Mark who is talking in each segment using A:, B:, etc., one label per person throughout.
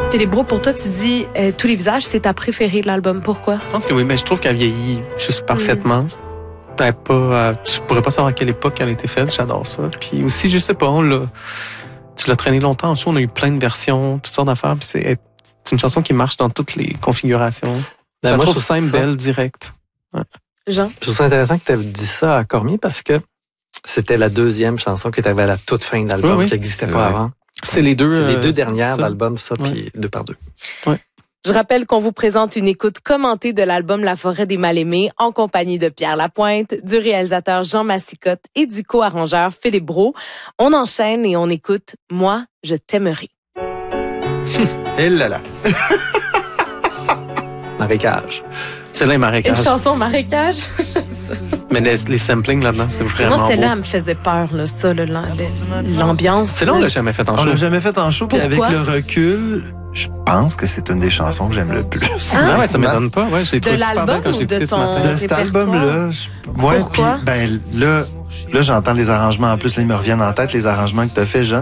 A: Philippe Brault, pour toi, tu dis Tous les visages, c'est ta préférée de l'album. Pourquoi?
B: Je pense que oui, mais je trouve qu'elle vieillit juste parfaitement. Tu pourrais pas savoir à quelle époque elle a été faite. J'adore ça. Puis aussi, je sais pas, tu l'as traîné longtemps en show. On a eu plein de versions, toutes sortes d'affaires. Puis c'est une chanson qui marche dans toutes les configurations.
C: Ben, moi,
B: je
C: je
B: trouve
C: trouve
B: simple,
C: ça-
B: belle, directe. Ouais.
A: Jean?
C: Je trouve ça intéressant que tu aies dit ça à Cormier parce que c'était la deuxième chanson qui est arrivée à la toute fin de l'album,
B: Oui, oui.
C: qui n'existait
D: C'est
C: pas
D: vrai.
C: avant.
D: C'est les deux,
C: C'est les deux dernières
B: ça.
C: d'album, ça,
B: Ouais.
C: puis 2 par 2.
A: Je rappelle qu'on vous présente une écoute commentée de l'album La forêt des mal-aimés en compagnie de Pierre Lapointe, du réalisateur Jean Massicotte et du co-arrangeur Philippe Brault. On enchaîne et on écoute Moi, je t'aimerai.
D: Et là là.
C: Marécage.
B: Celle-là est
A: Une
B: marécage.
A: chanson marécage.
B: Mais les samplings là-dedans, c'est vraiment
A: Moi, celle-là,
B: beau.
A: elle me faisait peur, là, ça, l'ambiance.
B: Celle-là, on l'a jamais fait en
D: On
B: show.
D: l'a jamais fait en show, puis avec
A: Pourquoi?
D: le recul, je pense que c'est une des chansons que j'aime le plus.
B: Ah ouais, ça m'étonne pas. Ouais, j'ai
A: De
B: trouvé super
A: l'album
B: belle quand
A: ou
B: j'ai
A: de
B: écouté ce
A: ton-
B: matin.
D: De cet
A: répertoire.
D: album-là, ouais,
A: Pourquoi?
D: puis ben là j'entends les arrangements. En plus, là, ils me reviennent en tête, les arrangements que tu as fait, Jean.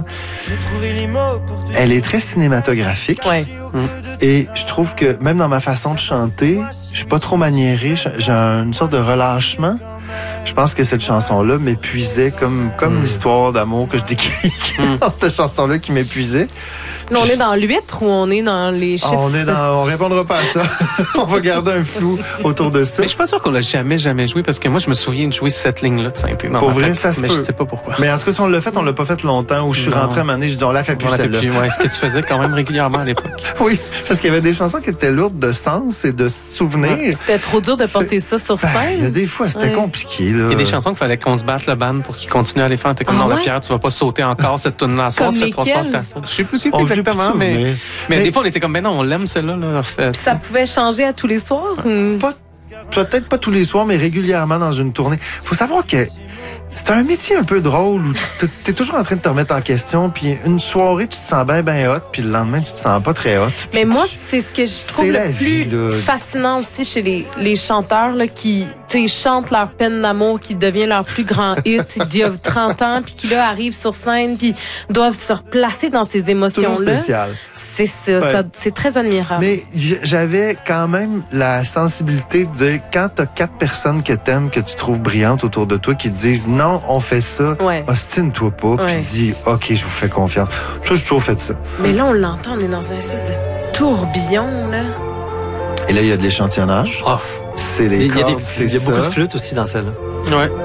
D: Elle est très cinématographique.
A: Ouais.
D: Et je trouve que même dans ma façon de chanter, je suis pas trop maniéré. J'ai une sorte de relâchement. Je pense que cette chanson-là m'épuisait comme l'histoire d'amour que je décris dans cette chanson-là qui m'épuisait.
A: Là, on est dans l'huître ou on est dans les chiffres?
D: On répondra pas à ça. On va garder un flou autour de ça.
B: Mais je suis pas sûr qu'on l'a jamais joué parce que moi, je me souviens de jouer cette ligne-là de synthé dans
D: Pour
B: ma
D: vrai,
B: tête,
D: ça se
B: mais
D: peut.
B: je sais pas pourquoi.
D: Mais en tout cas, si on l'a fait, on l'a pas fait longtemps. Où je suis
B: Non.
D: rentré à un moment donné, je dis on l'a fait plus
B: On l'a fait
D: celle-là.
B: plus, ouais, ce que tu faisais quand même régulièrement à l'époque.
D: Oui, parce qu'il y avait des chansons qui étaient lourdes de sens et de souvenirs.
A: C'était trop dur de porter ça sur
D: Ben, il y a
A: scène.
D: des fois, c'était
A: Ouais.
D: compliqué. Là.
B: Il y a des chansons qu'il fallait qu'on se batte le band pour qu'ils continuent à les faire. T'es comme
A: Ah
B: dans la
A: ouais?
B: pierre, tu vas pas sauter encore cette tune-là. Ça
A: Comme
B: fait 3 soirs que
A: lesquelles?
B: t'as ça. Je sais plus si
D: On sait
B: exactement,
D: plus
B: mais
D: souvenir. Mais-
B: des fois, on était comme, ben non, on l'aime celle-là. Là, refait.
A: Puis ça pouvait changer à tous les soirs? ou-
D: Peut-être pas tous les soirs, mais régulièrement dans une tournée. Faut savoir que c'est un métier un peu drôle où t'es toujours en train de te remettre en question, puis une soirée, tu te sens bien hot, puis le lendemain, tu te sens pas très hot.
A: Mais
D: Puis
A: moi,
D: tu-
A: c'est ce que je trouve
D: c'est la
A: le
D: vie,
A: plus
D: là.
A: fascinant aussi chez les chanteurs là, qui chantent leur peine d'amour, qui devient leur plus grand hit d'il y a 30 ans, puis qui là arrivent sur scène, puis doivent se replacer dans ces
D: toujours
A: émotions-là.
D: spécial.
A: C'est ça,
D: Ouais.
A: c'est très admirable.
D: Mais j'avais quand même la sensibilité de dire, quand t'as 4 personnes que t'aimes, que tu trouves brillantes autour de toi, qui te disent, non, on fait ça,
A: Ouais.
D: ostine-toi pas,
A: Ouais.
D: puis dis, OK, je vous fais confiance. Ça, j'ai toujours fait ça.
A: Mais là, on l'entend, on est dans une espèce de tourbillon, là.
D: Et là, il y a de l'échantillonnage.
C: Oh.
D: C'est
C: Il
D: les
C: y a,
D: cordes, c'est
C: il y a beaucoup
D: ça.
C: de flûtes aussi dans celle-là.
B: Ouais.